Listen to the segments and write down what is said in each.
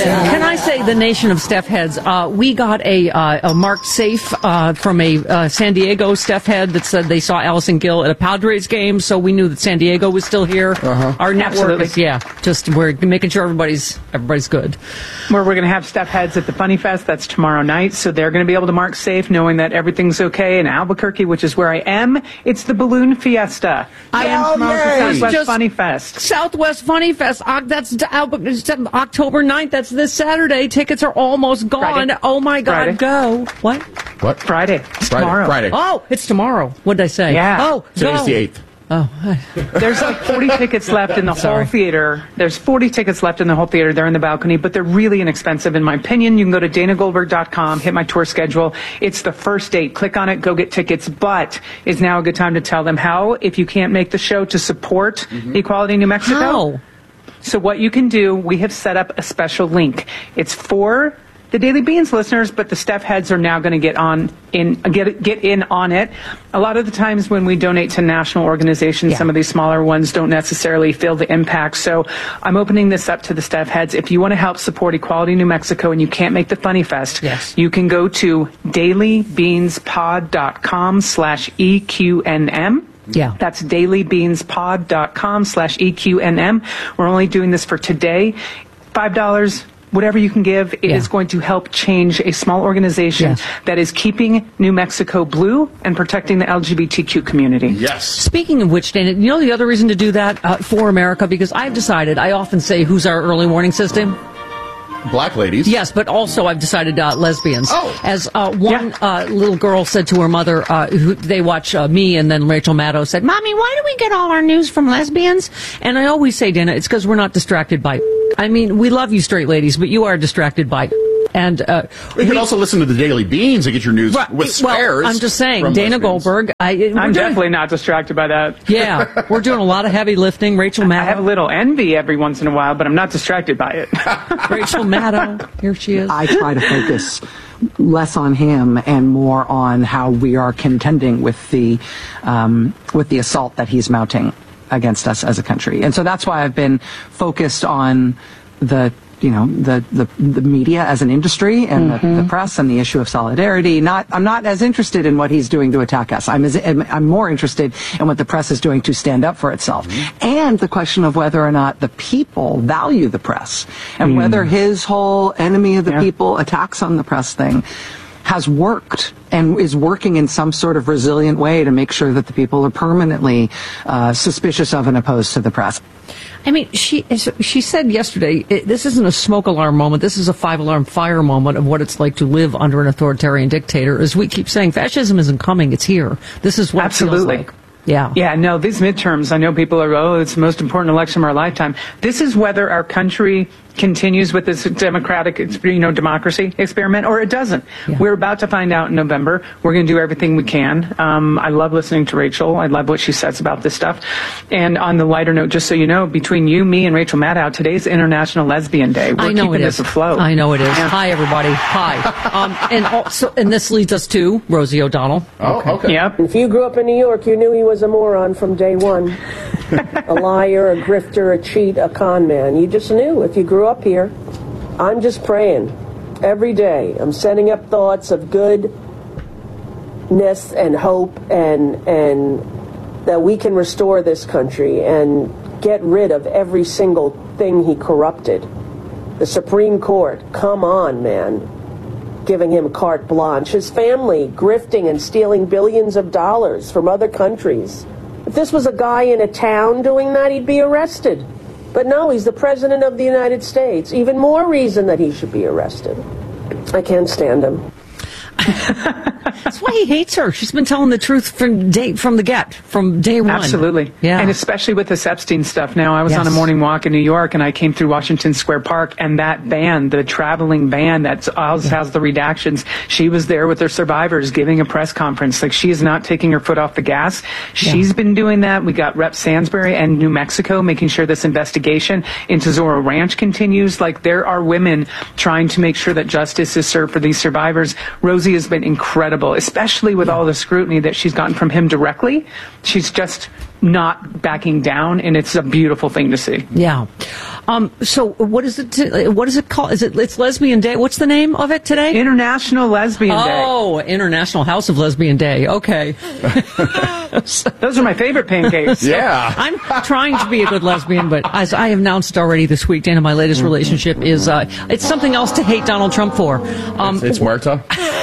Can I say the nation of Steph heads? We got a marked safe from a San Diego Steph head that said they saw Allison Gill at a Padres game, so we knew that San Diego was still here. Our network is, just we're making sure everybody's good. We're going to have Steph heads at the Funny Fest. That's tomorrow night, so they're going to be able to mark safe, knowing that everything's okay. In Albuquerque, which is where I am, it's the Balloon Fiesta. I am tomorrow's Southwest Funny Fest. Southwest Funny Fest. That's October 9th. That's this Saturday. Tickets are almost gone. Friday. Oh my God, Friday. Go. What? Friday. It's tomorrow. Friday. Oh, it's tomorrow. What did I say? Yeah. Oh, Today's go. the 8th. Oh. There's like 40 tickets left in the whole theater. There's 40 tickets left in the whole theater. They're in the balcony, but they're really inexpensive in my opinion. You can go to DanaGoldberg.com, hit my tour schedule. It's the first date. Click on it, go get tickets. But is now a good time to tell them how, if you can't make the show, to support Equality New Mexico. How? So what you can do, we have set up a special link. It's for the Daily Beans listeners, but the Steph heads are now going to get in on it. A lot of the times when we donate to national organizations, some of these smaller ones don't necessarily feel the impact. So I'm opening this up to the Steph heads. If you want to help support Equality New Mexico and you can't make the Funny Fest, you can go to dailybeanspod.com/EQNM. Yeah. That's dailybeanspod.com/EQNM. We're only doing this for today. $5. Whatever you can give, it is going to help change a small organization that is keeping New Mexico blue and protecting the LGBTQ community. Yes. Speaking of which, Dana, you know the other reason to do that for America? Because I've decided, I often say, who's our early warning system? Black ladies. Yes, but also I've decided lesbians. Oh. As one little girl said to her mother, who they watch me, and then Rachel Maddow said, "Mommy, why do we get all our news from lesbians?" And I always say, Dana, it's because we're not distracted by. I mean, we love you straight ladies, but you are distracted by. And you can also listen to the Daily Beans and get your news with spares. Well, I'm just saying, Dana Goldberg. I'm definitely not distracted by that. Yeah, we're doing a lot of heavy lifting. Rachel Maddow. I have a little envy every once in a while, but I'm not distracted by it. Rachel Maddow, here she is. I try to focus less on him and more on how we are contending with the assault that he's mounting against us as a country. And so that's why I've been focused on the media as an industry and the press and the issue of solidarity. I'm not as interested in what he's doing to attack us. I'm more interested in what the press is doing to stand up for itself. And the question of whether or not the people value the press and whether his whole enemy of the people attacks on the press thing has worked and is working in some sort of resilient way to make sure that the people are permanently suspicious of and opposed to the press. I mean, she said yesterday, this isn't a smoke alarm moment. This is a 5-alarm fire moment of what it's like to live under an authoritarian dictator. As we keep saying, fascism isn't coming. It's here. This is what it feels like. Yeah. Yeah, no, these midterms, I know people are, it's the most important election of our lifetime. This is whether our country continues with this democratic, democracy experiment, or it doesn't. Yeah. We're about to find out in November. We're going to do everything we can. I love listening to Rachel. I love what she says about this stuff. And on the lighter note, just so you know, between you, me, and Rachel Maddow, today's International Lesbian Day. We're keeping this afloat. I know it is. Yeah. Hi, everybody. Hi. And this leads us to Rosie O'Donnell. Oh, okay. Yep. If you grew up in New York, you knew he was a moron from day one. A liar, a grifter, a cheat, a con man. You just knew if you grew up here. I'm just praying every day. I'm setting up thoughts of goodness and hope and that we can restore this country and get rid of every single thing he corrupted. The Supreme Court, come on, man. Giving him carte blanche. His family grifting and stealing billions of dollars from other countries. If this was a guy in a town doing that, he'd be arrested. But no, he's the President of the United States. Even more reason that he should be arrested. I can't stand him. That's why he hates her. She's been telling the truth from day one. Absolutely. Yeah. And especially with this Epstein stuff. Now, I was on a morning walk in New York, and I came through Washington Square Park, and that band, the traveling band that has the redactions, she was there with her survivors giving a press conference. Like, she is not taking her foot off the gas. She's been doing that. We got Rep. Sansbury and New Mexico making sure this investigation into Zorro Ranch continues. Like, there are women trying to make sure that justice is served for these survivors. Rosie has been incredible, especially with all the scrutiny that she's gotten from him directly. She's just not backing down, and it's a beautiful thing to see. Yeah. So what is it? What is it called? It's Lesbian Day? What's the name of it today? International Lesbian Day. Oh, International House of Lesbian Day. Okay. Those are my favorite pancakes. Yeah. I'm trying to be a good lesbian, but as I announced already this week, Dana, my latest relationship is it's something else to hate Donald Trump for. It's Marta.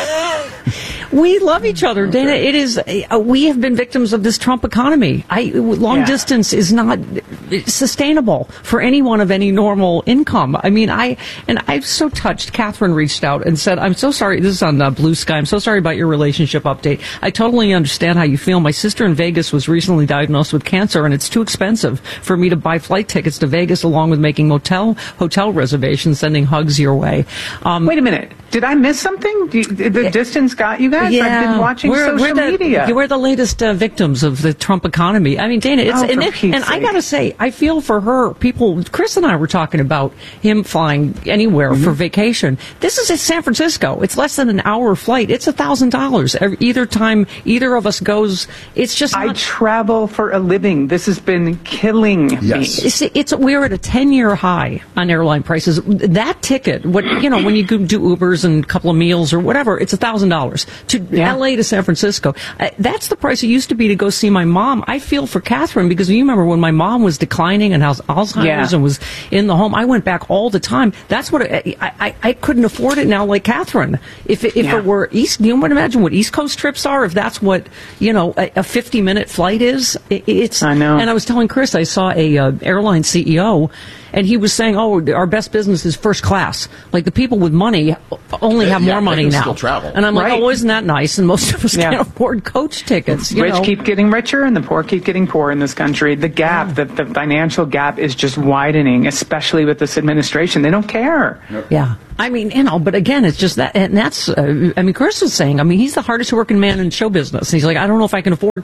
We love each other, Dana. It is. We have been victims of this Trump economy. Long distance is not sustainable for anyone of any normal income. I mean, I'm so touched. Catherine reached out and said, "I'm so sorry." This is on Blue Sky. I'm so sorry about your relationship update. I totally understand how you feel. My sister in Vegas was recently diagnosed with cancer, and it's too expensive for me to buy flight tickets to Vegas, along with making hotel reservations. Sending hugs your way. Wait a minute. Did I miss something? The distance got you guys? Yeah. I've been watching social media. We're the latest victims of the Trump economy. I mean, Dana, and I gotta say, I feel for her. Chris and I were talking about him flying anywhere for vacation. This is at San Francisco. It's less than an hour flight. It's $1,000 either time either of us goes. It's just. I travel for a living. This has been killing me. We're at a 10-year high on airline prices. That ticket, when you do Ubers and a couple of meals or whatever, it's $1,000 to L.A. to San Francisco. That's the price it used to be to go see my mom. I feel for Catherine because you remember when my mom was declining and has Alzheimer's and was in the home. I went back all the time. That's what I couldn't afford it now, like Catherine. If it were East, you would imagine what East Coast trips are. If that's what a 50-minute flight is, it's. I know. And I was telling Chris, I saw a airline CEO. And he was saying, our best business is first class. Like, the people with money only have more money now. Still travel. And I'm like, isn't that nice? And most of us can't afford coach tickets. Rich keep getting richer, and the poor keep getting poor in this country. The gap, the financial gap is just widening, especially with this administration. They don't care. Yeah. I mean, but again, it's just that, and that's, Chris was saying, he's the hardest working man in show business. And he's like, I don't know if I can afford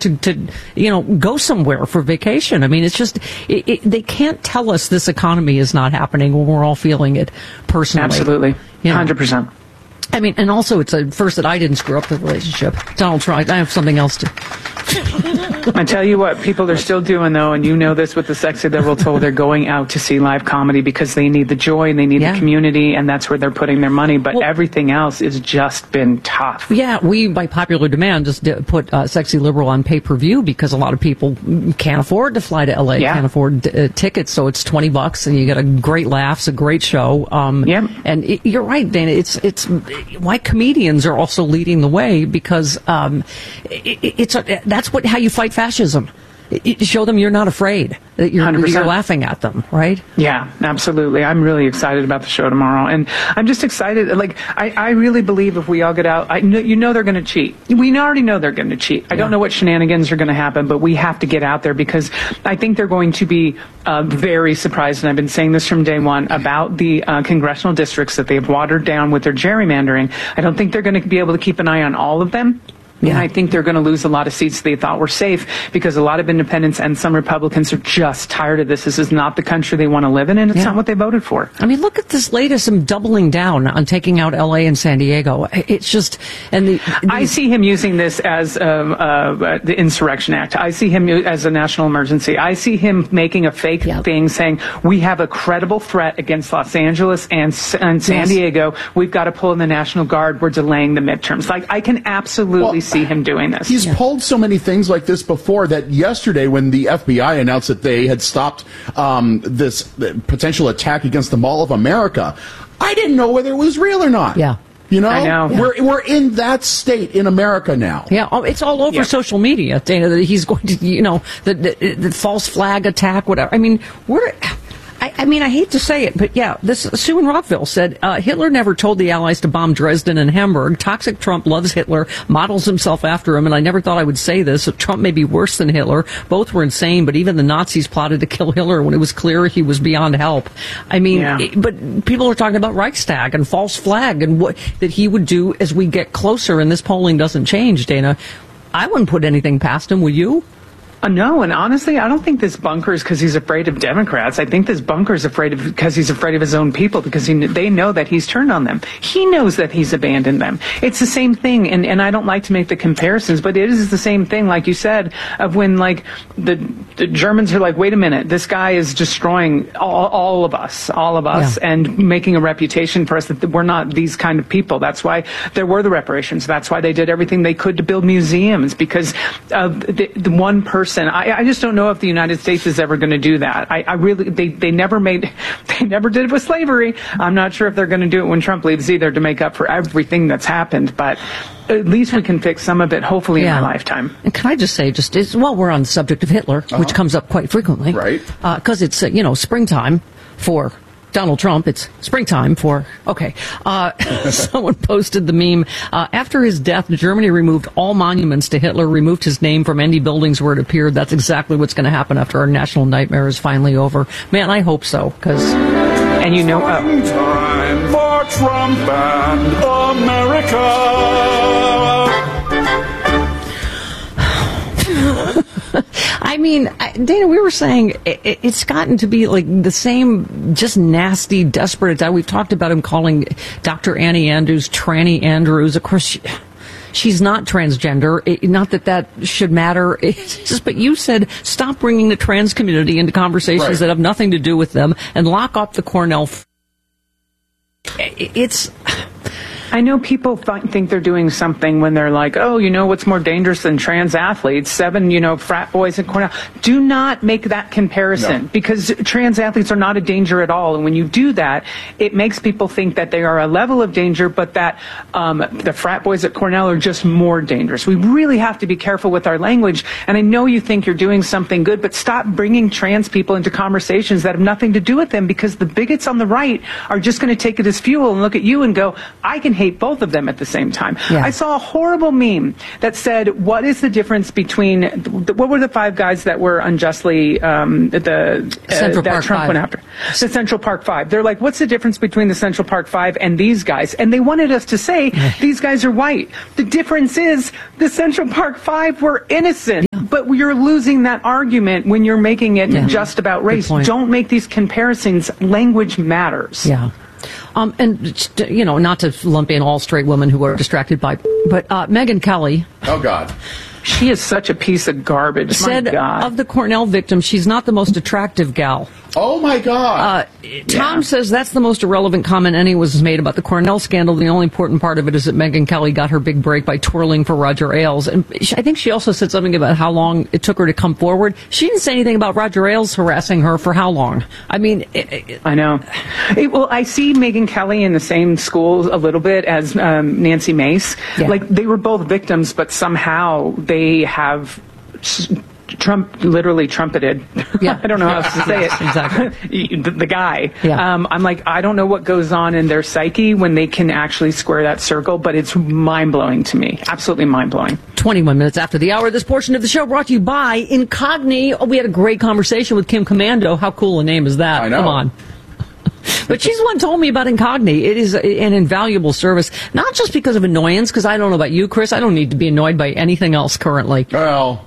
to go somewhere for vacation. I mean, it's just, they can't tell us this economy is not happening when we're all feeling it personally. Absolutely. 100%. I mean, and also it's first that I didn't screw up the relationship. Donald Trump, I have something else to. I tell you what, people are still doing, though, and you know this with the Sexy Liberal toll, they're going out to see live comedy because they need the joy and they need the community, and that's where they're putting their money. But everything else has just been tough. Yeah, we, by popular demand, just put Sexy Liberal on pay-per-view because a lot of people can't afford to fly to L.A., can't afford tickets, so it's $20 and you get a great laughs, a great show. And you're right, Dana, it's why comedians are also leading the way because that's how you fight fascism. Show them you're not afraid, that you're laughing at them, right? Yeah, absolutely. I'm really excited about the show tomorrow. And I'm just excited. Like, I really believe if we all get out, they're going to cheat. We already know they're going to cheat. I don't know what shenanigans are going to happen, but we have to get out there because I think they're going to be very surprised. And I've been saying this from day one about the congressional districts that they've watered down with their gerrymandering. I don't think they're going to be able to keep an eye on all of them. Yeah. And I think they're going to lose a lot of seats they thought were safe because a lot of independents and some Republicans are just tired of this. This is not the country they want to live in, and it's not what they voted for. I mean, look at this latest doubling down on taking out L.A. and San Diego. It's just, I see him using this as the Insurrection Act. I see him as a national emergency. I see him making a fake thing saying we have a credible threat against Los Angeles and San Diego. We've got to pull in the National Guard. We're delaying the midterms. Like, I can absolutely see him doing this. He's pulled so many things like this before that yesterday when the FBI announced that they had stopped this potential attack against the Mall of America, I didn't know whether it was real or not. Yeah. You know, I know. We're in that state in America now. Yeah, it's all over social media, Dana, that he's going to, the false flag attack, whatever. I mean, I hate to say it, but Sue in Rockville said, Hitler never told the Allies to bomb Dresden and Hamburg. Toxic Trump loves Hitler, models himself after him, and I never thought I would say this. Trump may be worse than Hitler. Both were insane, but even the Nazis plotted to kill Hitler when it was clear he was beyond help. I mean, but people are talking about Reichstag and false flag and what that he would do as we get closer and this polling doesn't change, Dana. I wouldn't put anything past him, would you? No, and honestly, I don't think this bunker is because he's afraid of Democrats. I think this bunker is because he's afraid of his own people, because they know that he's turned on them. He knows that he's abandoned them. It's the same thing, and I don't like to make the comparisons, but it is the same thing, like you said, of when like the Germans are like, wait a minute, this guy is destroying all of us, and making a reputation for us that we're not these kind of people. That's why there were the reparations. That's why they did everything they could to build museums, because of the one person. I just don't know if the United States is ever going to do that. I really, they never did it with slavery. I'm not sure if they're going to do it when Trump leaves either, to make up for everything that's happened, but at least we can fix some of it, hopefully, in our lifetime. And can I just say, while we're on the subject of Hitler, which comes up quite frequently, right? Because it's, springtime for Donald Trump. It's springtime for, someone posted the meme. After his death, Germany removed all monuments to Hitler, removed his name from any buildings where it appeared. That's exactly what's going to happen after our national nightmare is finally over. Man, I hope so, because... And time for Trump and America. I mean, Dana, we were saying it's gotten to be like the same, just nasty, desperate attack. We've talked about him calling Dr. Annie Andrews Tranny Andrews. Of course, she's not transgender. Not that should matter. But you said stop bringing the trans community into conversations that have nothing to do with them, and lock up the Cornell. I know people think they're doing something when they're like, oh, what's more dangerous than trans athletes? 7, frat boys at Cornell. Do not make that comparison, because trans athletes are not a danger at all. And when you do that, it makes people think that they are a level of danger, but that the frat boys at Cornell are just more dangerous. We really have to be careful with our language. And I know you think you're doing something good, but stop bringing trans people into conversations that have nothing to do with them, because the bigots on the right are just going to take it as fuel and look at you and go, I can hate both of them at the same time. Yeah. I saw a horrible meme that said, what is the difference between, what were the 5 guys that were unjustly, that Trump went after? The Central Park 5. They're like, what's the difference between the Central Park 5 and these guys? And they wanted us to say, these guys are white. The difference is the Central Park 5 were innocent. Yeah. But you're losing that argument when you're making it just about race. Don't make these comparisons. Language matters. Yeah. And, not to lump in all straight women who are distracted by, but Megyn Kelly. Oh, God. She is such a piece of garbage. Said of the Cornell victim, she's not the most attractive gal. Oh, my God. Tom says that's the most irrelevant comment anyone has made about the Cornell scandal. The only important part of it is that Megyn Kelly got her big break by twirling for Roger Ailes. And I think she also said something about how long it took her to come forward. She didn't say anything about Roger Ailes harassing her for how long. I mean... I know. Well, I see Megyn Kelly in the same school a little bit as Nancy Mace. Yeah. Like, they were both victims, but somehow they have... Trump literally trumpeted. Yeah. I don't know how else to say it. Exactly. the guy. Yeah. I'm like, I don't know what goes on in their psyche when they can actually square that circle, but it's mind-blowing to me. Absolutely mind-blowing. 21 minutes after the hour, this portion of the show brought to you by Incogni. Oh, we had a great conversation with Kim Commando. How cool a name is that? I know. Come on. But she's the one who told me about Incogni. It is an invaluable service, not just because of annoyance, because I don't know about you, Chris. I don't need to be annoyed by anything else currently. Well.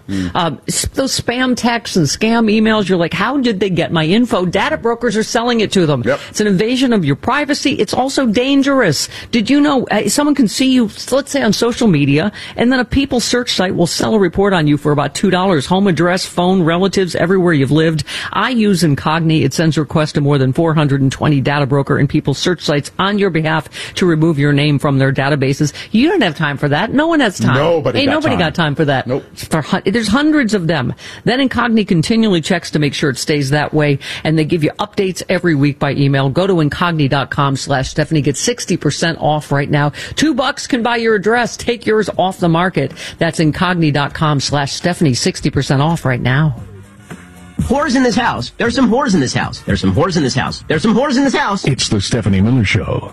Those spam texts and scam emails, you're like, how did they get my info? Data brokers are selling it to them. Yep. It's an invasion of your privacy. It's also dangerous. Did you know someone can see you, let's say on social media, and then a People search site will sell a report on you for about $2. Home address, phone, relatives, everywhere you've lived. I use Incogni. It sends requests to more than 420 data broker and People search sites on your behalf to remove your name from their databases. You don't have time for that. No one has time. Nobody got time for that. Nope. There's hundreds of them. Then Incogni continually checks to make sure it stays that way, and they give you updates every week by email. Go to Incogni.com/Stephanie. Get 60% off right now. $2 can buy your address. Take yours off the market. That's Incogni.com/Stephanie. 60% off right now. Whores in this house. There's some whores in this house. There's some whores in this house. There's some whores in this house. It's the Stephanie Miller Show.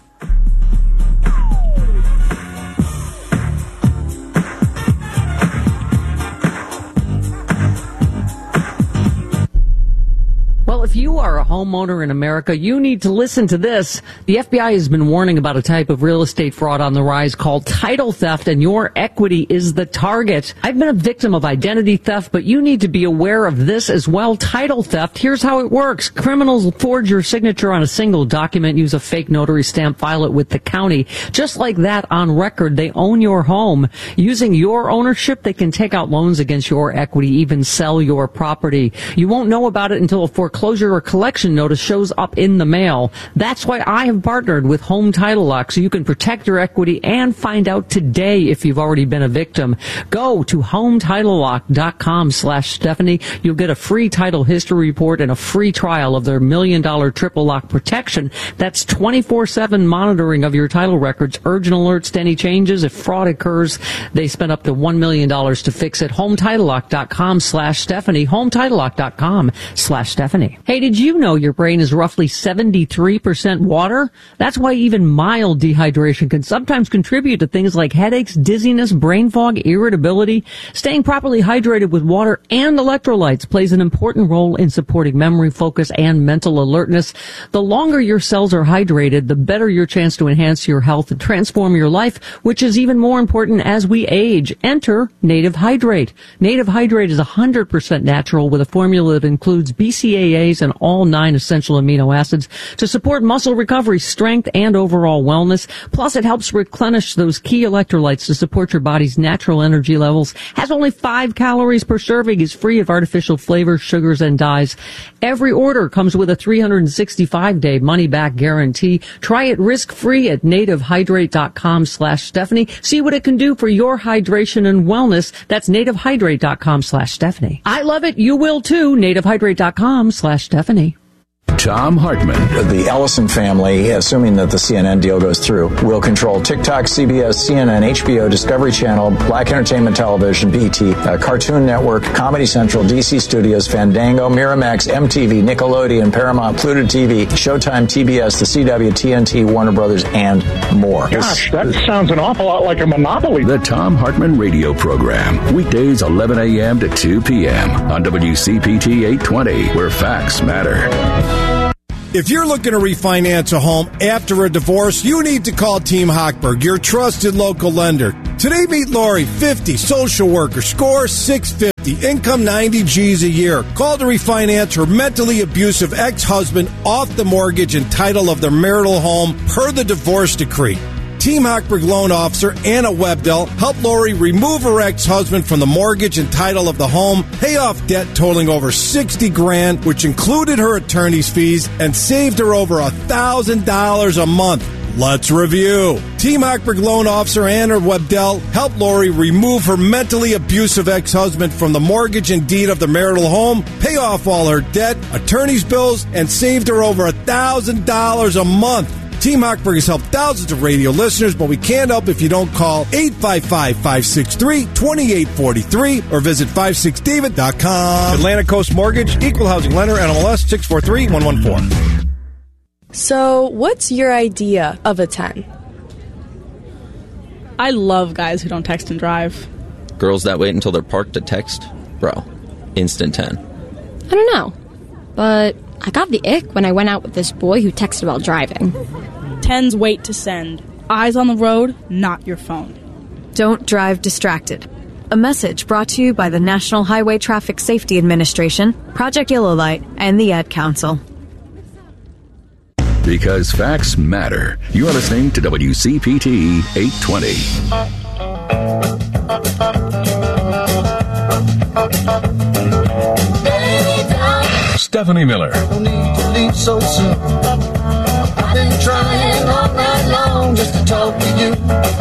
Well, if you are a homeowner in America, you need to listen to this. The FBI has been warning about a type of real estate fraud on the rise called title theft, and your equity is the target. I've been a victim of identity theft, but you need to be aware of this as well. Title theft. Here's how it works. Criminals forge your signature on a single document, use a fake notary stamp, file it with the county. Just like that, on record, they own your home. Using your ownership, they can take out loans against your equity, even sell your property. You won't know about it until a foreclosure or collection notice shows up in the mail. That's why I have partnered with Home Title Lock, so you can protect your equity and find out today if you've already been a victim. Go to HometitleLock.com/Stephanie. You'll get a free title history report and a free trial of their $1 million triple lock protection. That's 24/7 monitoring of your title records, urgent alerts to any changes. If fraud occurs, they spend up to $1 million to fix it. HometitleLock.com/Stephanie. HometitleLock.com/Stephanie. Hey, did you know your brain is roughly 73% water? That's why even mild dehydration can sometimes contribute to things like headaches, dizziness, brain fog, irritability. Staying properly hydrated with water and electrolytes plays an important role in supporting memory, focus, and mental alertness. The longer your cells are hydrated, the better your chance to enhance your health and transform your life, which is even more important as we age. Enter Native Hydrate. Native Hydrate is 100% natural with a formula that includes BCAAs and all 9 essential amino acids to support muscle recovery, strength, and overall wellness. Plus, it helps replenish those key electrolytes to support your body's natural energy levels. Has only 5 calories per serving, is free of artificial flavors, sugars, and dyes. Every order comes with a 365-day money-back guarantee. Try it risk-free at nativehydrate.com/Stephanie. See what it can do for your hydration and wellness. That's nativehydrate.com/Stephanie. I love it. You will too. nativehydrate.com/Stephanie. Tom Hartman. The Ellison family, assuming that the CNN deal goes through, will control TikTok, CBS, CNN, HBO, Discovery Channel, Black Entertainment Television, BT, Cartoon Network, Comedy Central, DC Studios, Fandango, Miramax, MTV, Nickelodeon, Paramount, Pluto TV, Showtime, TBS, the CW, TNT, Warner Brothers, and more. Gosh, that sounds an awful lot like a monopoly. The Tom Hartman Radio Program. Weekdays 11 a.m. to 2 p.m. on WCPT 820, where facts matter. If you're looking to refinance a home after a divorce, you need to call Team Hochberg, your trusted local lender. Today, meet Lori, 50, social worker, score 650, income 90 G's a year. Call to refinance her mentally abusive ex-husband off the mortgage and title of their marital home per the divorce decree. Team Hochberg loan officer Anna Webdell helped Lori remove her ex-husband from the mortgage and title of the home, pay off debt totaling over $60,000, which included her attorney's fees, and saved her over $1,000 a month. Let's review. Team Hochberg loan officer Anna Webdell helped Lori remove her mentally abusive ex-husband from the mortgage and deed of the marital home, pay off all her debt, attorney's bills, and saved her over $1,000 a month. Team Hochberg has helped thousands of radio listeners, but we can't help if you don't call 855-563-2843 or visit 56david.com. Atlantic Coast Mortgage, Equal Housing Lender, NMLS 643114. So, what's your idea of a 10? I love guys who don't text and drive. Girls that wait until they're parked to text? Bro, instant 10. I don't know, but I got the ick when I went out with this boy who texted while driving. 10s wait to send. Eyes on the road, not your phone. Don't drive distracted. A message brought to you by the National Highway Traffic Safety Administration, Project Yellow Light, and the Ad Council. Because facts matter. You are listening to WCPT 820. Stephanie Miller. No need to leave so soon. I've been trying all night long just to talk to you.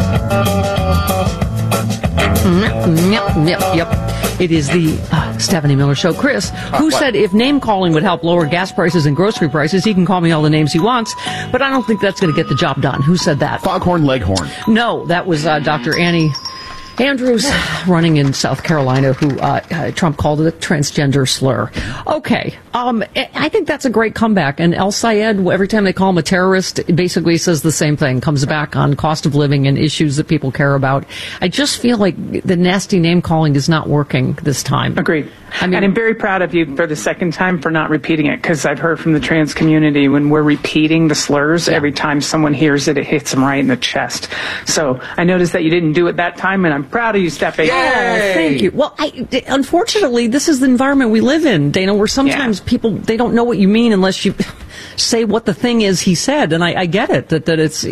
Yep. It is the Stephanie Miller Show. Chris, who said if name calling would help lower gas prices and grocery prices, he can call me all the names he wants, but I don't think that's going to get the job done. Who said that? Foghorn Leghorn. No, that was Dr. Annie Andrews running in South Carolina, who Trump called a transgender slur. Okay, I think that's a great comeback. And El Sayed, every time they call him a terrorist, basically says the same thing, comes back on cost of living and issues that people care about. I just feel like the nasty name calling is not working this time. Agreed. I mean, and I'm very proud of you for the second time for not repeating it, because I've heard from the trans community when we're repeating the slurs, every time someone hears it, it hits them right in the chest. So I noticed that you didn't do it that time, and I'm proud of you, Steffi. Yeah, thank you. Well, unfortunately, this is the environment we live in, Dana, where sometimes people, they don't know what you mean unless you say what the thing is he said. And I get it, that it's,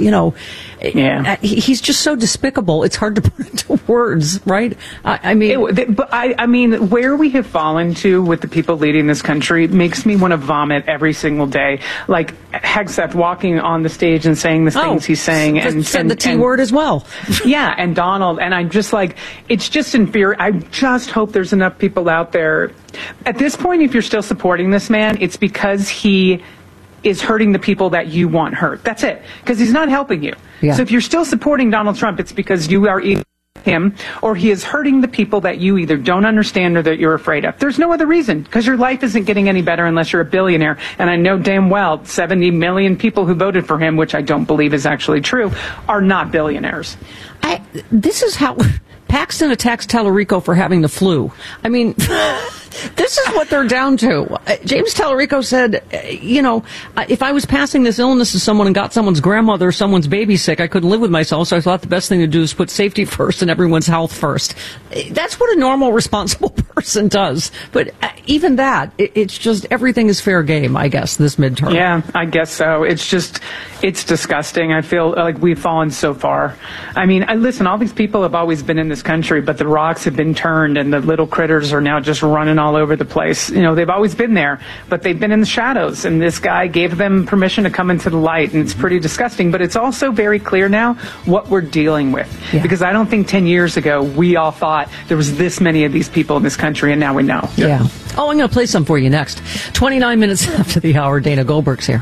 he's just so despicable. It's hard to put into words, right? I mean, where we have fallen to with the people leading this country makes me want to vomit every single day. Like Hegseth walking on the stage and saying the things he's saying. And the T word as well. Yeah, and Donald. And I'm just like, it's just infuriating. I just hope there's enough people out there. At this point, if you're still supporting this man, it's because he is hurting the people that you want hurt. That's it. Because he's not helping you. Yeah. So if you're still supporting Donald Trump, it's because you are either him or he is hurting the people that you either don't understand or that you're afraid of. There's no other reason, because your life isn't getting any better unless you're a billionaire. And I know damn well 70 million people who voted for him, which I don't believe is actually true, are not billionaires. This is how Paxton attacks Tallarico for having the flu. I mean, this is what they're down to. James Tallarico said, if I was passing this illness to someone and got someone's grandmother or someone's baby sick, I couldn't live with myself, so I thought the best thing to do is put safety first and everyone's health first. That's what a normal, responsible person does. But even that, it's just everything is fair game, I guess, this midterm. Yeah, I guess so. It's disgusting. I feel like we've fallen so far. I mean, listen, all these people have always been in this country, but the rocks have been turned and the little critters are now just running all over the place. They've always been there, but they've been in the shadows, and this guy gave them permission to come into the light, and it's pretty disgusting. But it's also very clear now what we're dealing with, because I don't think 10 years ago we all thought there was this many of these people in this country, and now we know. Yeah. Oh, I'm going to play some for you next. 29 minutes after the hour, Dana Goldberg's here.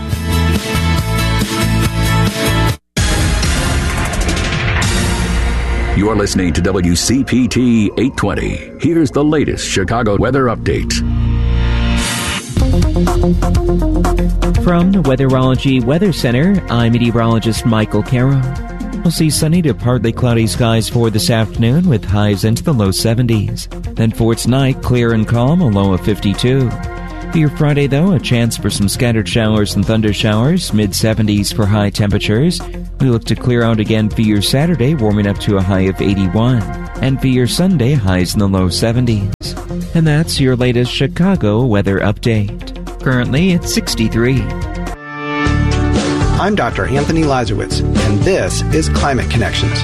You're listening to WCPT 820. Here's the latest Chicago weather update. From the Weatherology Weather Center, I'm meteorologist Michael Caro. We'll see sunny to partly cloudy skies for this afternoon with highs into the low 70s. Then for tonight, clear and calm, a low of 52. For your Friday, though, a chance for some scattered showers and thunder showers, mid-70s for high temperatures. We look to clear out again for your Saturday, warming up to a high of 81. And for your Sunday, highs in the low 70s. And that's your latest Chicago weather update. Currently, it's 63. I'm Dr. Anthony Lazarowitz, and this is Climate Connections.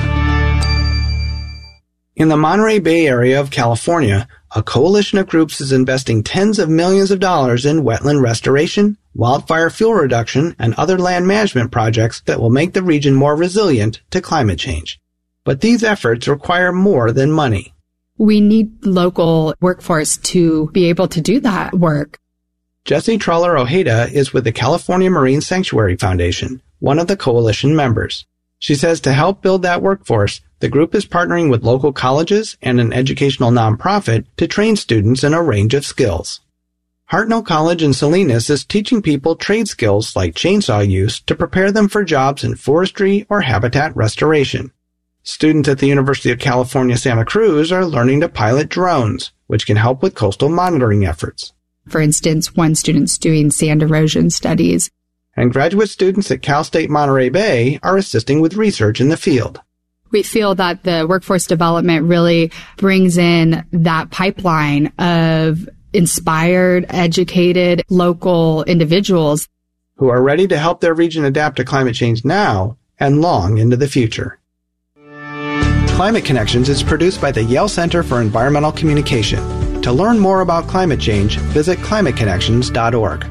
In the Monterey Bay area of California, a coalition of groups is investing tens of millions of dollars in wetland restoration, wildfire fuel reduction, and other land management projects that will make the region more resilient to climate change. But these efforts require more than money. We need local workforce to be able to do that work. Jessie Troller Ojeda is with the California Marine Sanctuary Foundation, one of the coalition members. She says to help build that workforce, the group is partnering with local colleges and an educational nonprofit to train students in a range of skills. Hartnell College in Salinas is teaching people trade skills like chainsaw use to prepare them for jobs in forestry or habitat restoration. Students at the University of California, Santa Cruz are learning to pilot drones, which can help with coastal monitoring efforts. For instance, one student's doing sand erosion studies. And graduate students at Cal State Monterey Bay are assisting with research in the field. We feel that the workforce development really brings in that pipeline of inspired, educated, local individuals who are ready to help their region adapt to climate change now and long into the future. Climate Connections is produced by the Yale Center for Environmental Communication. To learn more about climate change, visit climateconnections.org.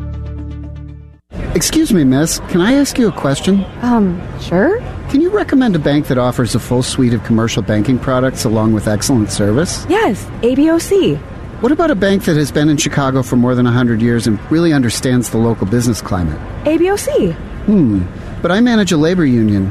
Excuse me, miss. Can I ask you a question? Sure. Can you recommend a bank that offers a full suite of commercial banking products along with excellent service? Yes, ABOC. What about a bank that has been in Chicago for more than 100 years and really understands the local business climate? ABOC. But I manage a labor union.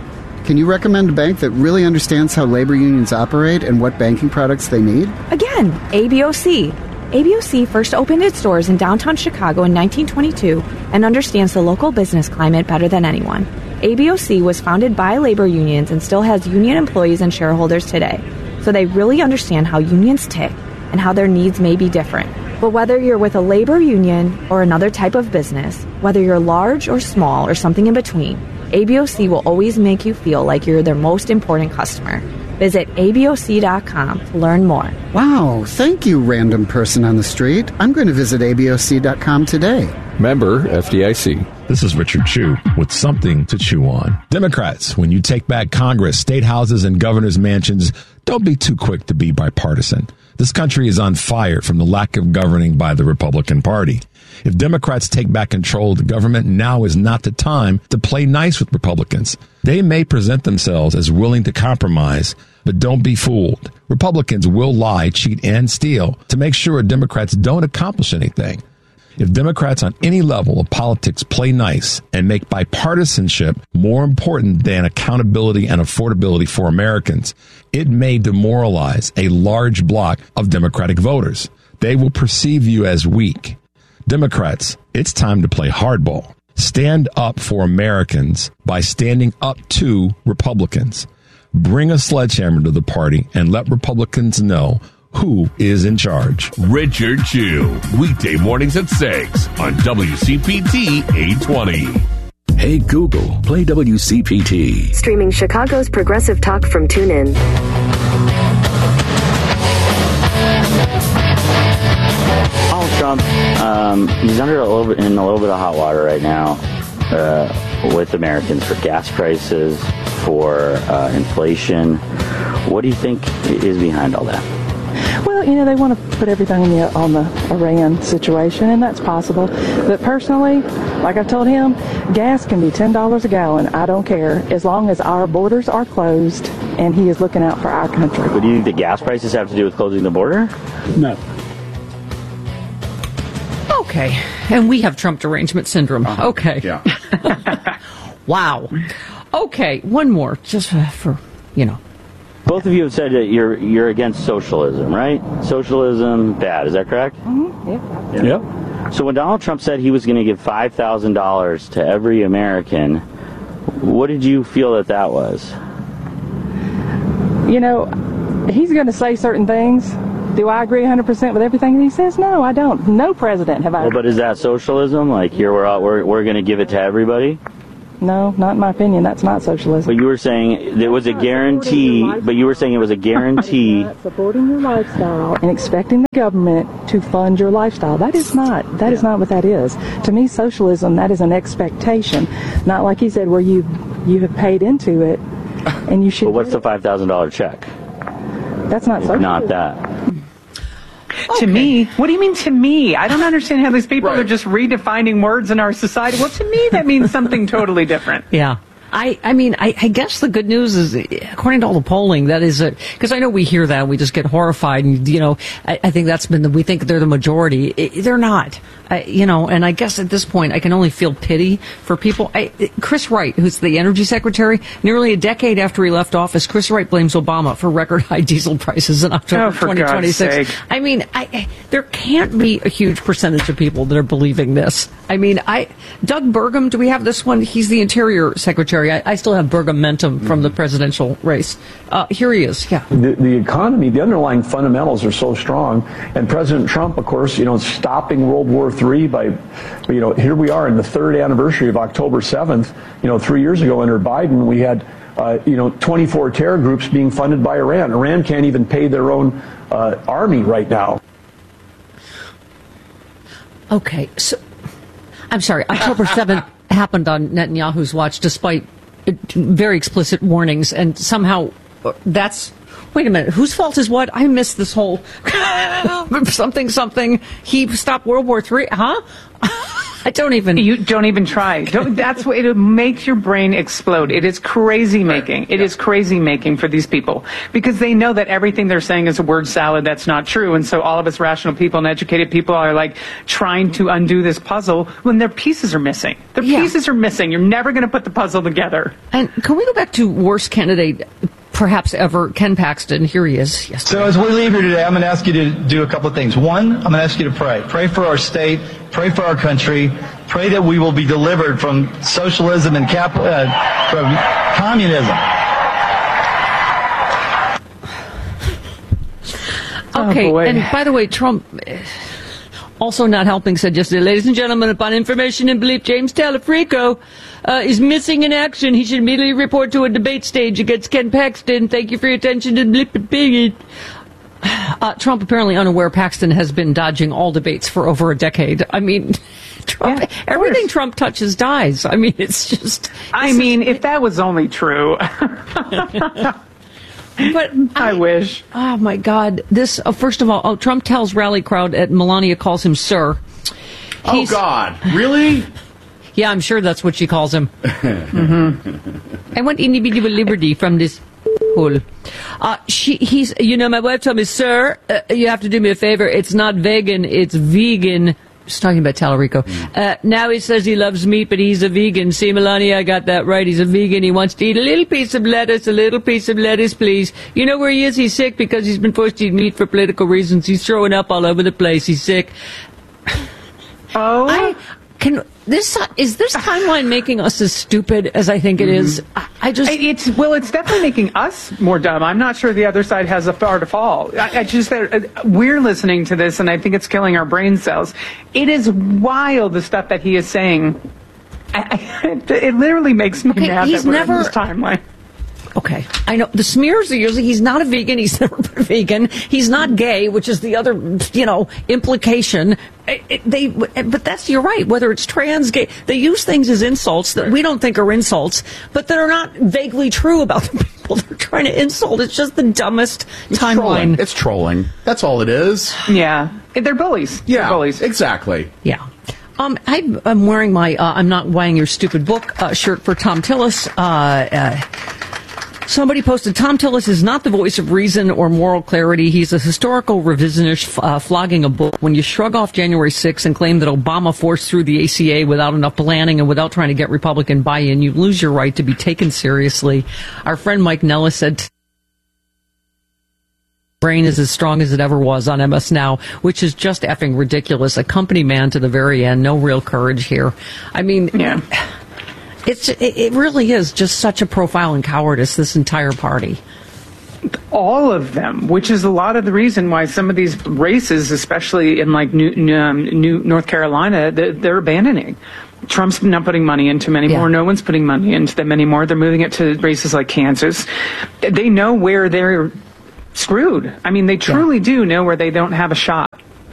Can you recommend a bank that really understands how labor unions operate and what banking products they need? Again, ABOC. ABOC first opened its doors in downtown Chicago in 1922 and understands the local business climate better than anyone. ABOC was founded by labor unions and still has union employees and shareholders today. So they really understand how unions tick and how their needs may be different. But whether you're with a labor union or another type of business, whether you're large or small or something in between, ABOC will always make you feel like you're their most important customer. Visit ABOC.com to learn more. Wow, thank you, random person on the street. I'm going to visit ABOC.com today. Member FDIC. This is Richard Chew with something to chew on. Democrats, when you take back Congress, state houses, and governor's mansions, don't be too quick to be bipartisan. This country is on fire from the lack of governing by the Republican Party. If Democrats take back control of the government, now is not the time to play nice with Republicans. They may present themselves as willing to compromise, but don't be fooled. Republicans will lie, cheat, and steal to make sure Democrats don't accomplish anything. If Democrats on any level of politics play nice and make bipartisanship more important than accountability and affordability for Americans, it may demoralize a large block of Democratic voters. They will perceive you as weak. Democrats, it's time to play hardball. Stand up for Americans by standing up to Republicans. Bring a sledgehammer to the party and let Republicans know who is in charge. Richard Chew, weekday mornings at 6 on WCPT 820. Hey Google, play WCPT. Streaming Chicago's progressive talk from TuneIn. Donald Trump, he's in a little bit of hot water right now with Americans for gas prices, for inflation. What do you think is behind all that? Well, they want to put everything on the Iran situation, and that's possible. But personally, like I've told him, gas can be $10 a gallon. I don't care, as long as our borders are closed and he is looking out for our country. But do you think the gas prices have to do with closing the border? No. Okay. And we have Trump derangement syndrome. Okay. Yeah. Wow. Okay. One more, just for. Both of you have said that you're against socialism, right? Socialism, bad. Is that correct? Mm-hmm. Yep. Yep. So when Donald Trump said he was going to give $5,000 to every American, what did you feel that was? He's going to say certain things. Do I agree 100% with everything he says? No, I don't. No president have I. Well, but is that socialism? Like we're going to give it to everybody? No, not in my opinion. That's not socialism. But you were saying there was a guarantee. But you were saying it was a guarantee. Not supporting your lifestyle and expecting the government to fund your lifestyle. That is not. That is not what that is. To me, socialism, that is an expectation, not like he said, where you have paid into it, and you should. Well, what's the $5,000 check? That's not socialism. Not that. Okay. To me? What do you mean to me? I don't understand how these people are just redefining words in our society. Well, to me, that means something totally different. Yeah. I guess the good news is, according to all the polling, that is because I know we hear that, we just get horrified, and I think that's been we think they're the majority. They're not, and I guess at this point I can only feel pity for people. Chris Wright, who's the energy secretary, nearly a decade after he left office, Chris Wright blames Obama for record high diesel prices in October 2026. There can't be a huge percentage of people that are believing this. Doug Burgum, do we have this one? He's the Interior Secretary. I still have Burgum-Mentum from the presidential race. Here he is. Yeah. The economy, the underlying fundamentals are so strong. And President Trump, of course, stopping World War III by, here we are in the third anniversary of October 7th. 3 years ago under Biden, we had 24 terror groups being funded by Iran. Iran can't even pay their own army right now. Okay, so I'm sorry, October 7th happened on Netanyahu's watch despite very explicit warnings, and somehow that's... Wait a minute, whose fault is what? I missed this whole something. He stopped World War III, huh? You don't even try. That's what it makes your brain explode. It is crazy making. It is crazy making for these people because they know that everything they're saying is a word salad that's not true. And so all of us rational people and educated people are like trying to undo this puzzle when their pieces are missing. Their pieces are missing. You're never going to put the puzzle together. And can we go back to worst candidate perhaps ever, Ken Paxton? Here he is. Yesterday. So as we leave here today, I'm going to ask you to do a couple of things. One, I'm going to ask you to pray. Pray for our state. Pray for our country. Pray that we will be delivered from socialism and from communism. Okay, and by the way, Trump, also not helping, said yesterday, ladies and gentlemen, upon information and belief, James Talafrico is missing in action. He should immediately report to a debate stage against Ken Paxton. Thank you for your attention to the Trump, apparently unaware Paxton has been dodging all debates for over a decade. I mean, Trump, everything Trump touches dies. I mean, it's just... if that was only true... But I wish. Oh, my God. This, first of all, Trump tells rally crowd at Melania calls him sir. God. Really? Yeah, I'm sure that's what she calls him. I want individual liberty from this hole. He's, my wife told me, sir, you have to do me a favor. It's not vegan, it's vegan. Just talking about Talarico. Now he says he loves meat, but he's a vegan. See, Melania, I got that right. He's a vegan. He wants to eat a little piece of lettuce, please. You know where he is? He's sick because he's been forced to eat meat for political reasons. He's throwing up all over the place. He's sick. Is this timeline making us as stupid as I think it is? It's definitely making us more dumb. I'm not sure the other side has a far to fall. We're listening to this, and I think it's killing our brain cells. It is wild, the stuff that he is saying. It literally makes me mad that we're in this timeline. Okay, I know the smears are usually he's not a vegan. He's never been a vegan. He's not gay, which is the other, implication. But you're right. Whether it's trans, gay, they use things as insults that we don't think are insults, but that are not vaguely true about the people they're trying to insult. It's just the dumbest timeline. It's trolling. That's all it is. Yeah, they're bullies. Yeah, they're bullies. Exactly. Yeah. I'm wearing my "I'm not buying your stupid book" shirt for Tom Tillis. Somebody posted, Tom Tillis is not the voice of reason or moral clarity. He's a historical revisionist flogging a book. When you shrug off January 6th and claim that Obama forced through the ACA without enough planning and without trying to get Republican buy-in, you lose your right to be taken seriously. Our friend Mike Nellis said, brain is as strong as it ever was on MS Now, which is just effing ridiculous. A company man to the very end. No real courage here. I mean... Yeah. It really is just such a profile in cowardice, this entire party. All of them, which is a lot of the reason why some of these races, especially in like New North Carolina, they're abandoning. Trump's not putting money into them anymore. No one's putting money into them anymore. They're moving it to races like Kansas. They know where they're screwed. I mean, they truly do know where they don't have a shot.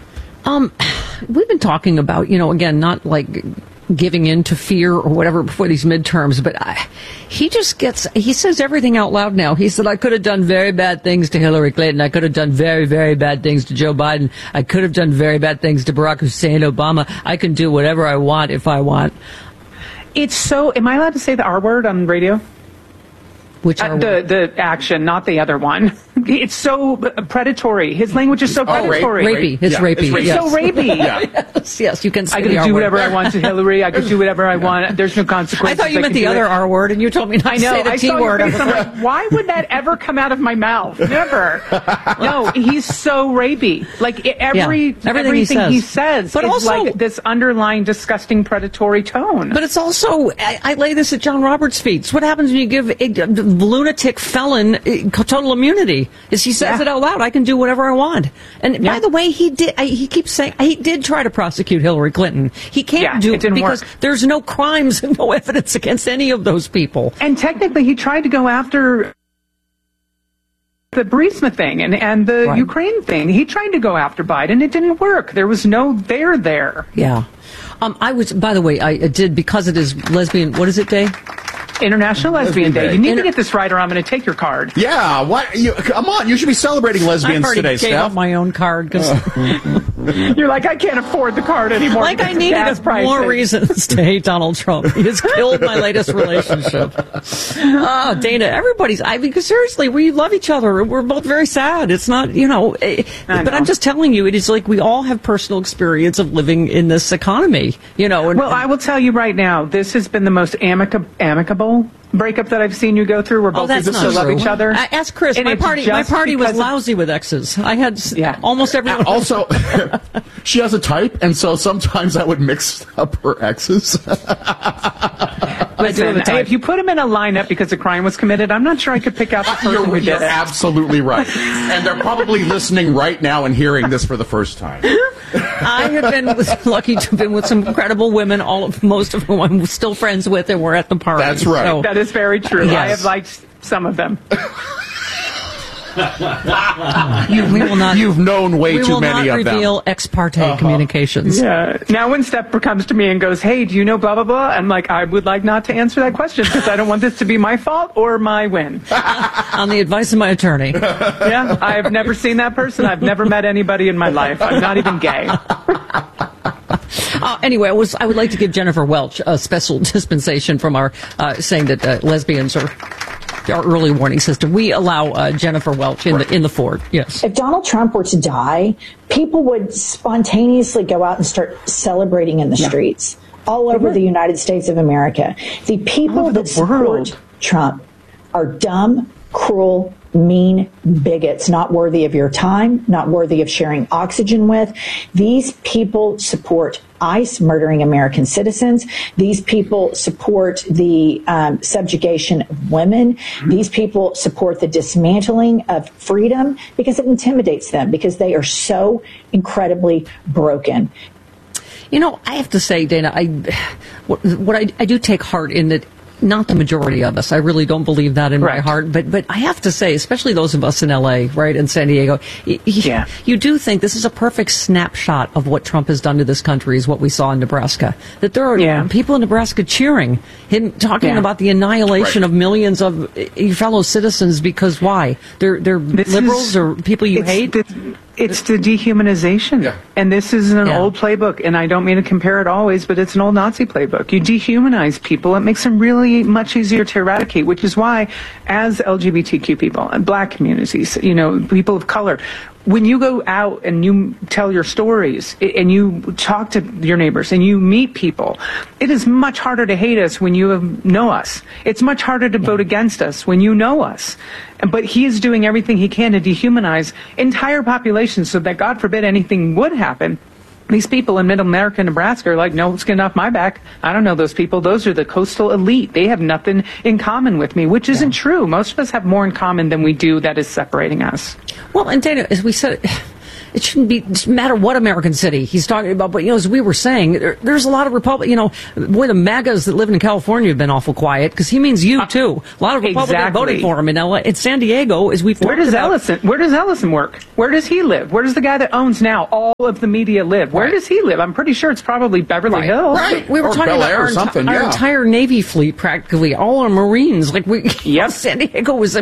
We've been talking about, again, not like giving in to fear or whatever before these midterms, but he says everything out loud now. He said, I could have done very bad things to Hillary Clinton. I could have done very, very bad things to Joe Biden. I could have done very bad things to Barack Hussein Obama. I can do whatever I want if I want. It's so, am I allowed to say the R word on radio? Which R word? The action, not the other one. It's so predatory. His language is so predatory. Rapey. It's rapey. It's so rapey. Yes, you can say I could do whatever I want to Hillary. I could do whatever I want. There's no consequences. I thought you meant the other R word, and you told me not to say the T word. I'm like, why would that ever come out of my mouth? Never. No, he's so rapey. Like everything he says but is also, like this underlying disgusting predatory tone. But it's also, I lay this at John Roberts' feet. What happens when you give a lunatic felon total immunity? Is he says it out loud. I can do whatever I want. And by the way, he keeps saying he did try to prosecute Hillary Clinton. He can't do it because there's no crimes and no evidence against any of those people. And technically, he tried to go after the Burisma thing and the Ukraine thing. He tried to go after Biden. It didn't work. There was no there. Yeah. By the way, I did, because it is lesbian, what is it, day? International Lesbian Day. You need to get this right or I'm going to take your card. Yeah, come on. You should be celebrating lesbians today, Steph. I already gave up my own card. You're like, I can't afford the card anymore. Like I needed more reasons to hate Donald Trump. He has killed my latest relationship. Oh, Dana, because seriously, we love each other. We're both very sad. It's not, but I'm just telling you, it is like we all have personal experience of living in this economy, Well, I will tell you right now, this has been the most amicable breakup that I've seen you go through, where both of you still love each other. Ask Chris. My party was lousy with exes. I had almost everyone. Also, she has a type, and so sometimes I would mix up her exes. Listen, if you put him in a lineup because a crime was committed, I'm not sure I could pick out the person who did it. You're absolutely right. And they're probably listening right now and hearing this for the first time. I have been lucky to have been with some incredible women, most of whom I'm still friends with, and we're at the party. That's right. So, that is very true. Yes. I have liked some of them. You've known way too many of them. We will not reveal ex parte communications. Yeah. Now, when Steph comes to me and goes, "Hey, do you know blah blah blah?" I'm like, I would like not to answer that question because I don't want this to be my fault or my win. On the advice of my attorney. Yeah, I have never seen that person. I've never met anybody in my life. I'm not even gay. Anyway, I would like to give Jennifer Welch a special dispensation from our saying that lesbians are our early warning system. We allow Jennifer Welch in the Ford. Yes. If Donald Trump were to die, people would spontaneously go out and start celebrating in the streets all over the United States of America. The people that support Trump are dumb, cruel, mean bigots, not worthy of your time, not worthy of sharing oxygen with. These people support ICE murdering American citizens. These people support the subjugation of women. These people support the dismantling of freedom because it intimidates them, because they are so incredibly broken. I have to say, Dana, what I do take heart in that. Not the majority of us. I really don't believe that in my heart. But I have to say, especially those of us in L.A., right, in San Diego, you do think this is a perfect snapshot of what Trump has done to this country, is what we saw in Nebraska. That there are people in Nebraska cheering him, talking about the annihilation of millions of your fellow citizens because why? They're liberals or people you hate? It's the dehumanization. And this is an old playbook, and I don't mean to compare it always, but it's an old Nazi playbook. You dehumanize people. It makes them really much easier to eradicate, which is why, as LGBTQ people and black communities, people of color, when you go out and you tell your stories and you talk to your neighbors and you meet people, it is much harder to hate us when you know us. It's much harder to vote against us when you know us. But he is doing everything he can to dehumanize entire populations so that, God forbid, anything would happen. These people in Middle America, Nebraska are like, no, it's getting off my back. I don't know those people. Those are the coastal elite. They have nothing in common with me, which isn't true. Most of us have more in common than we do that is separating us. Well, and Dana, as we said, it shouldn't matter what American city he's talking about. But, as we were saying, there's a lot of Republicans, boy, the MAGAs that live in California have been awful quiet because he means you, too. A lot of Republicans voting for him in L.A. In San Diego, as we've Where does Ellison work? Where does he live? Where does the guy that owns now all of the media live? Where does he live? I'm pretty sure it's probably Beverly Hills. Right. We were talking about our entire Navy fleet, practically, all our Marines. San Diego was,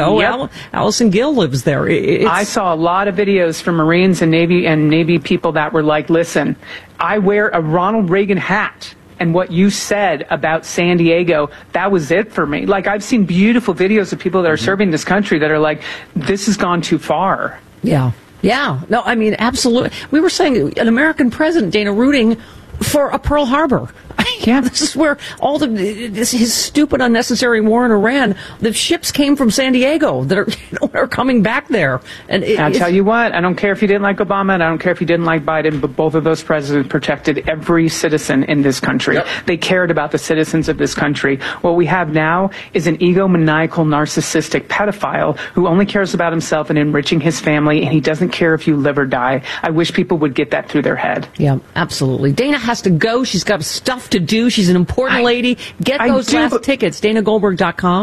Allison Gill lives there. I saw a lot of videos from Marines and Navy people that were like, listen, I wear a Ronald Reagan hat. And what you said about San Diego, that was it for me. I've seen beautiful videos of people that are serving this country that are like, this has gone too far. Yeah. No, absolutely. We were saying an American president, Dana, rooting for a Pearl Harbor. This is where all his stupid, unnecessary war in Iran, the ships came from San Diego that are coming back there. And I'll tell you what, I don't care if you didn't like Obama, and I don't care if you didn't like Biden, but both of those presidents protected every citizen in this country. Yep. They cared about the citizens of this country. What we have now is an egomaniacal, narcissistic pedophile who only cares about himself and enriching his family, and he doesn't care if you live or die. I wish people would get that through their head. Yeah, absolutely. Dana has to go. She's got stuff to do. She's an important lady. Get those last tickets. DanaGoldberg.com.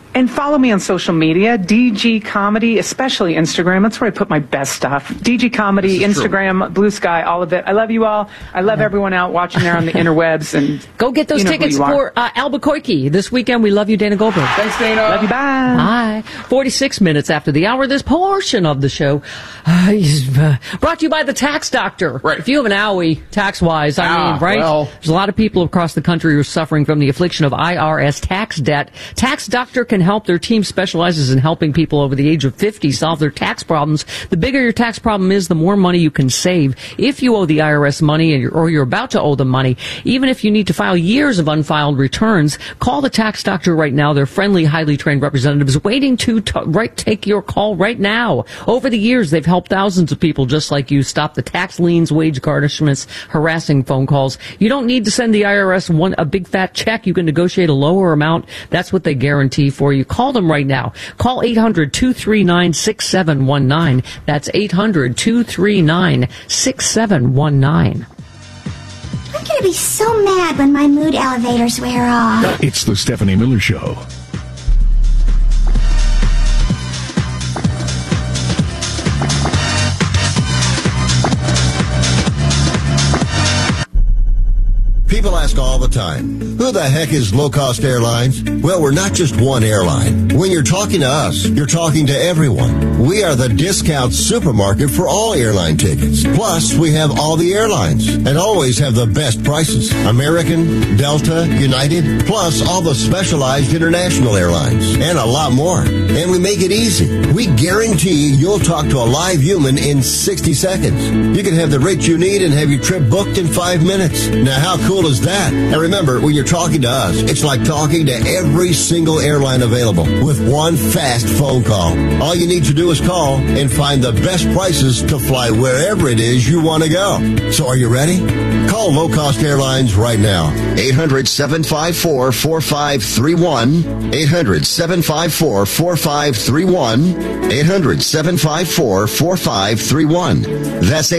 And follow me on social media, DG Comedy, especially Instagram. That's where I put my best stuff. DG Comedy, Instagram, Blue Sky, all of it. I love you all. I love everyone out watching there on the interwebs. And go get those tickets for Albuquerque this weekend. We love you, Dana Goldberg. Thanks, Dana. Love you. Bye. Bye. 46 minutes after the hour, this portion of the show is brought to you by the Tax Doctor. Right. If you have an owie, tax-wise, I mean, right? Well. There's a lot of people across the country who are suffering from the affliction of IRS tax debt. Tax Doctor can help. Their team specializes in helping people over the age of 50 solve their tax problems. The bigger your tax problem is, the more money you can save. If you owe the IRS money or you're about to owe them money, even if you need to file years of unfiled returns, call the Tax Doctor right now. They're friendly, highly trained representatives waiting to take your call right now. Over the years, they've helped thousands of people just like you stop the tax liens, wage garnishments, harassing phone calls. You don't need to send the IRS a big fat check. You can negotiate a lower amount. That's what they guarantee for you. Call them right now. Call 800-239-6719. That's 800-239-6719. I'm going to be so mad when my mood elevators wear off. It's the Stephanie Miller Show. People ask all the time, who the heck is Low Cost Airlines? Well, we're not just one airline. When you're talking to us, you're talking to everyone. We are the discount supermarket for all airline tickets. Plus, we have all the airlines and always have the best prices. American, Delta, United, plus all the specialized international airlines and a lot more. And we make it easy. We guarantee you'll talk to a live human in 60 seconds. You can have the rate you need and have your trip booked in 5 minutes. Now, how cool is that? And remember, when you're talking to us, it's like talking to every single airline available with one fast phone call. All you need to do is call and find the best prices to fly wherever it is you want to go. So are you ready? Call Low Cost Airlines right now. 800-754-4531. 800-754-4531. 800-754-4531. That's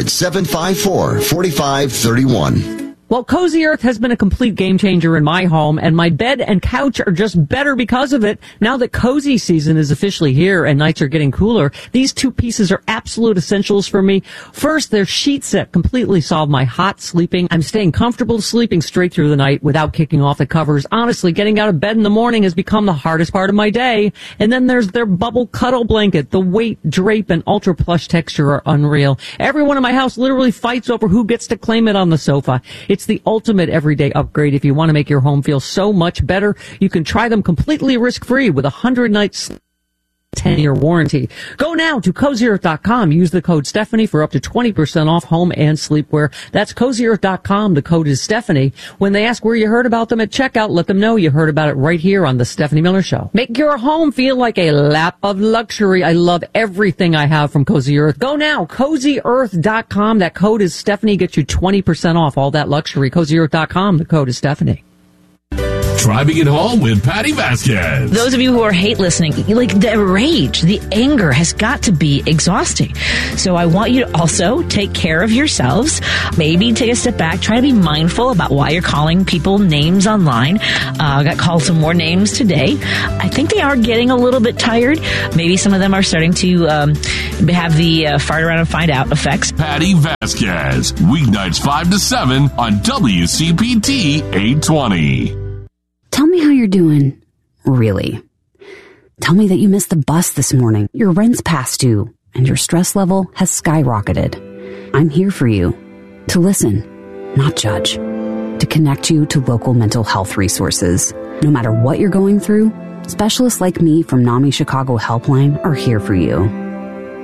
800-754-4531. Well, Cozy Earth has been a complete game changer in my home, and my bed and couch are just better because of it. Now that cozy season is officially here and nights are getting cooler, these two pieces are absolute essentials for me. First, their sheet set completely solve my hot sleeping. I'm staying comfortable sleeping straight through the night without kicking off the covers. Honestly, getting out of bed in the morning has become the hardest part of my day. And then there's their bubble cuddle blanket. The weight, drape, and ultra plush texture are unreal. Everyone in my house literally fights over who gets to claim it on the sofa. It's the ultimate everyday upgrade. If you want to make your home feel so much better, you can try them completely risk-free with a 100-night 10-year warranty. Go now to CozyEarth.com. Use the code Stephanie for up to 20% off home and sleepwear. That's CozyEarth.com. The code is Stephanie. When they ask where you heard about them at checkout, let them know you heard about it right here on the Stephanie Miller Show. Make your home feel like a lap of luxury. I love everything I have from Cozy Earth. Go now, CozyEarth.com. That code is Stephanie. Get you 20% off all that luxury. CozyEarth.com. The code is Stephanie. Driving it home with Patty Vasquez. Those of you who are hate listening, like the rage, the anger has got to be exhausting. So I want you to also take care of yourselves. Maybe take a step back. Try to be mindful about why you're calling people names online. I got called some more names today. I think they are getting a little bit tired. Maybe some of them are starting to have the fart around and find out effects. Patty Vasquez, weeknights 5 to 7 on WCPT 820. Tell me how you're doing. Really. Tell me that you missed the bus this morning, your rent's past due, and your stress level has skyrocketed. I'm here for you. To listen, not judge. To connect you to local mental health resources. No matter what you're going through, specialists like me from NAMI Chicago Helpline are here for you.